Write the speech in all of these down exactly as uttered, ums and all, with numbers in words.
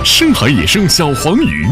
深海野生小黄鱼，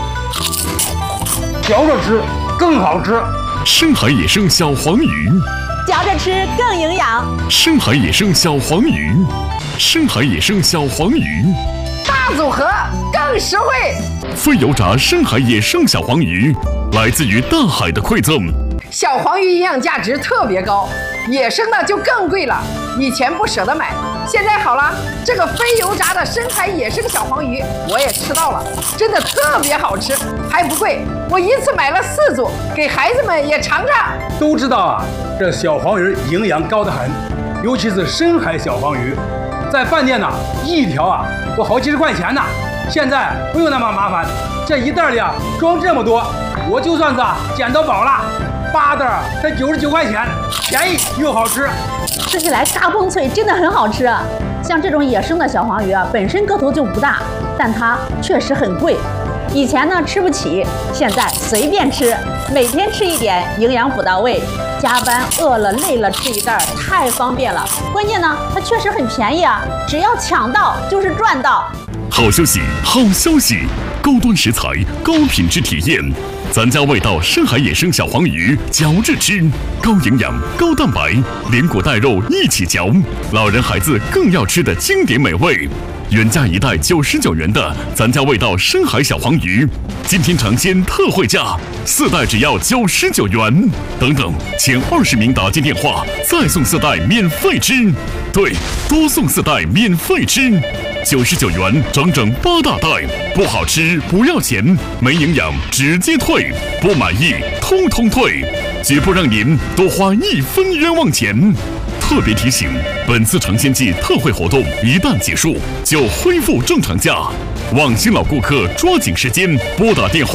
嚼着吃更好吃。 深海野生小黄鱼， 嚼着吃更营养。 深海野生小黄鱼，深海野生小黄鱼， 大组合更实惠。 非油炸深海野生小黄鱼，来自于大海的馈赠。 小黄鱼营养价值特别高，野生的就更贵了。以前不舍得买，现在好了，这个非油炸的深海野生小黄鱼我也吃到了，真的特别好吃，还不贵。我一次买了四组，给孩子们也尝尝。 都知道啊，这小黄鱼营养高得很，尤其是深海小黄鱼，在饭店呢，一条啊都好几十块钱呢。现在不用那么麻烦，这一袋里啊装这么多，我就算是啊捡到宝了。八袋才九十九块钱，便宜又好吃。 吃起来嘎嘣脆，真的很好吃。像这种野生的小黄鱼啊，本身个头就不大，但它确实很贵。以前呢吃不起，现在随便吃，每天吃一点，营养补到位。加班饿了累了吃一袋，太方便了。关键呢，它确实很便宜啊，只要抢到就是赚到。 好消息，好消息！高端食材，高品质体验。咱家味道深海野生小黄鱼，嚼着吃，高营养、高蛋白，连骨带肉一起嚼，老人孩子更要吃的经典美味。原价一袋九十九元的咱家味道深海小黄鱼，今天尝鲜特惠价，四袋只要九十九元。等等，前二十名打进电话，再送四袋免费吃。对，多送四袋免费吃。九十九元，整整八大袋，不好吃不要钱，没营养直接退，不满意通通退，绝不让您多花一分冤枉钱。特别提醒，本次尝鲜季特惠活动一旦结束，就恢复正常价，望新老顾客抓紧时间拨打电话。